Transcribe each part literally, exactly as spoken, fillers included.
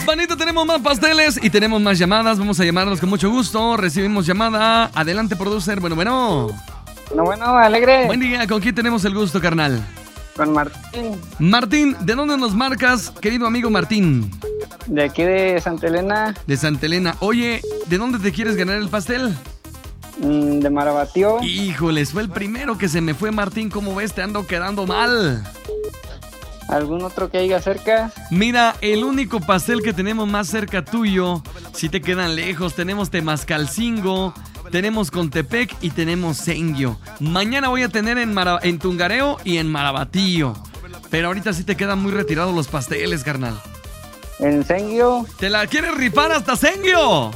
Manito, tenemos más pasteles y tenemos más llamadas. Vamos a llamarlos con mucho gusto. Recibimos llamada. Adelante, producer. Bueno, bueno. Bueno, bueno, alegre. Buen día. ¿Con quién tenemos el gusto, carnal? Con Martín. Martín, ¿de dónde nos marcas, querido amigo Martín? De aquí de Santa Elena. De Santa Elena. Oye, ¿de dónde te quieres ganar el pastel? Mm, de Marabatío. Híjoles, fue el primero que se me fue, Martín. ¿Cómo ves? Te ando quedando mal. ¿Algún otro que haya cerca? Mira, el único pastel que tenemos más cerca tuyo, si te quedan lejos, tenemos Temascalcingo, tenemos Contepec y tenemos Senguio. Mañana voy a tener en, Mara, en Tungareo y en Marabatío. Pero ahorita sí te quedan muy retirados los pasteles, carnal. ¿En Senguio? ¿Te la quieres rifar hasta Senguio?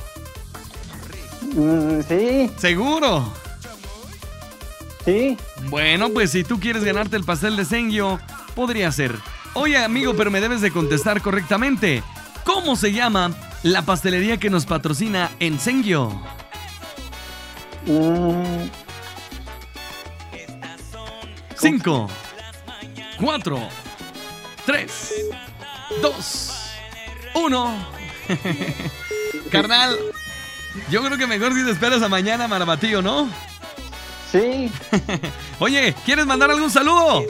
Mm, sí. ¿Seguro? Sí. Bueno, pues si tú quieres ganarte el pastel de Senguio, podría ser. Oye, amigo, pero me debes de contestar correctamente. ¿Cómo se llama la pastelería que nos patrocina en Senguio? Mm. Cinco, cuatro, tres, dos, uno. Carnal, yo creo que mejor si te esperas a mañana, Marabatío, ¿no? Sí. Oye, ¿quieres mandar algún saludo?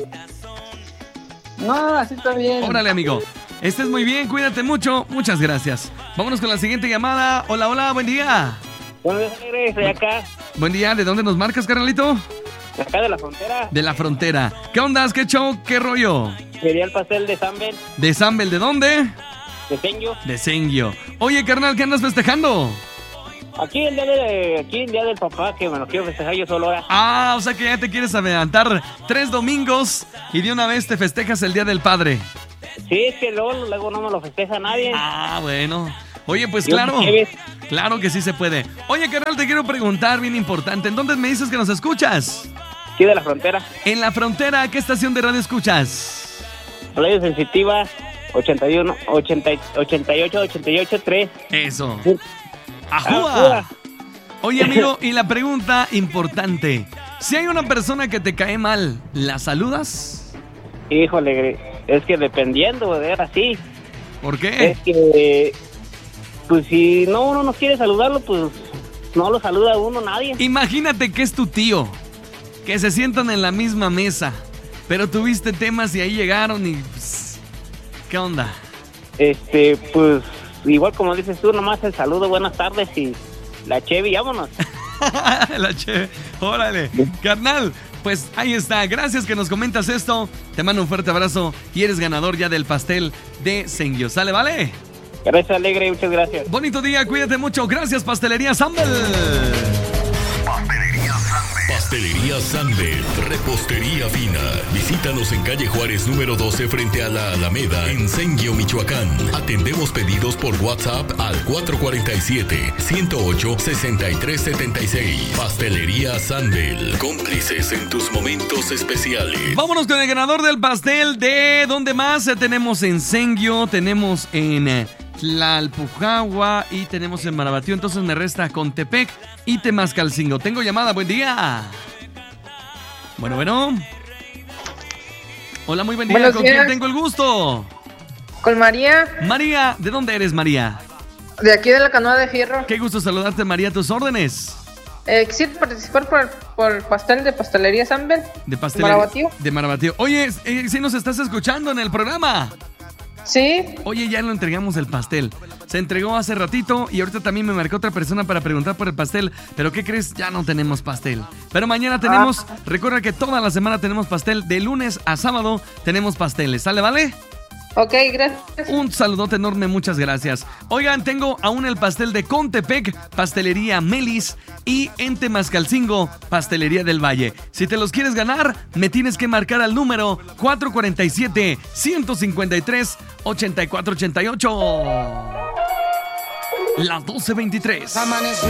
No, así está bien. Órale, amigo. Estés muy bien, cuídate mucho. Muchas gracias. Vámonos con la siguiente llamada. Hola, hola, buen día. Buenos días, alegre, estoy acá. Buen día, ¿de dónde nos marcas, carnalito? De acá de la frontera. De la frontera. ¿Qué onda? ¿Qué show? ¿Qué rollo? Quería el pastel de Sambel. ¿De Sambel? ¿De dónde? De Senguio. De Senguio. Oye, carnal, ¿qué andas festejando? Aquí el día de, aquí el día del papá, que me lo quiero festejar yo solo ahora. Ah, o sea que ya te quieres adelantar tres domingos y de una vez te festejas el Día del Padre. Sí, es que luego, luego no me lo festeja nadie. Ah, bueno. Oye, pues Yo claro. me Claro que sí se puede. Oye, carnal, te quiero preguntar, bien importante. ¿En dónde me dices que nos escuchas? Aquí de la frontera. En la frontera, ¿qué estación de radio escuchas? Radio Sensitiva ochenta y uno, ochenta, ochenta y ocho, ochenta y ocho, tres. Eso. ¡Ajúa! ¡Ajúa! Oye, amigo, y la pregunta importante. Si hay una persona que te cae mal, ¿la saludas? Híjole, es que dependiendo, de ver así. ¿Por qué? Es que, pues si no uno no quiere saludarlo, pues no lo saluda a uno nadie. Imagínate que es tu tío, que se sientan en la misma mesa, pero tuviste temas y ahí llegaron y... Pues, ¿qué onda? Este, pues, igual como dices tú, nomás el saludo, buenas tardes y la Chevy, vámonos. La Chevy, órale. Carnal, pues ahí está, gracias que nos comentas esto. Te mando un fuerte abrazo y eres ganador ya del pastel de Senguio. ¿Sale, vale? Gracias, alegre, muchas gracias. Bonito día, cuídate mucho. Gracias, Pastelería Sambel. Pastelería Sambel. Pastelería Sambel. Repostería fina. Visítanos en calle Juárez número doce frente a la Alameda en Senguio, Michoacán. Atendemos pedidos por WhatsApp al cuatro cuatro siete, uno cero ocho, seis tres siete seis. Pastelería Sambel. Cómplices en tus momentos especiales. Vámonos con el ganador del pastel de... ¿Dónde más? Tenemos en Senguio, tenemos en... Eh, Tlalpujahua y tenemos en Marabatío. Entonces me resta Contepec y Temascalcingo. Tengo llamada, buen día. Bueno, bueno. Hola, muy buen día. Buenos ¿Con días. quién tengo el gusto? Con María, María, ¿de dónde eres, María? de aquí de la Canoa de Fierro. Qué gusto saludarte, María, a tus órdenes. Eh, quisiera participar por, por el pastel de Pastelería Sambel. De pastelería. Marabatío. De Marabatío. Oye, eh, si nos estás escuchando en el programa. Sí. Oye, ya lo entregamos el pastel. Se entregó hace ratito y ahorita también me marcó otra persona para preguntar por el pastel. Pero ¿qué crees? Ya no tenemos pastel. Pero mañana tenemos, Ah. recuerda que toda la semana tenemos pastel. De lunes a sábado tenemos pasteles. ¿Sale, vale? Ok, gracias. Un saludote enorme, muchas gracias. Oigan, tengo aún el pastel de Contepec, Pastelería Melis, y en Temascalcingo, Pastelería del Valle. Si te los quieres ganar, me tienes que marcar al número cuatro cuatro siete, uno cinco tres, ocho cuatro ocho ocho. La doce veintitrés.